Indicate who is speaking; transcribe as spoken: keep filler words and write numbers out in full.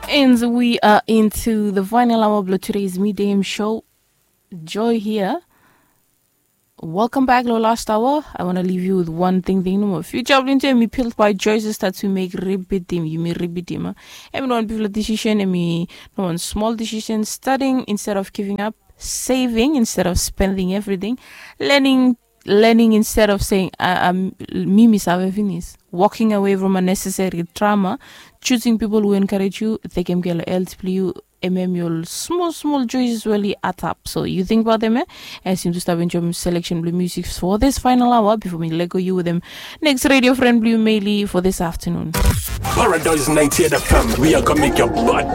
Speaker 1: And we are into the final hour of today's midday show. Joy here. Welcome back, lo last hour. I want to leave you with one thing. Thing no more. Future into me built by choices that to make repeating. You may repeating. Everyone people decision. And me no one small decisions. Studying instead of giving up. Saving instead of spending everything. Learning. Learning instead of saying I'm me miss walking away from unnecessary trauma, choosing people who encourage you, they can get help you your small small joys really add up. So you think about them, eh? I seem to start enjoying selection blue music for this final hour before me let go you with them. Next radio friend Blue Mailey for this afternoon.
Speaker 2: Paradise ninety F M, we are gonna make your body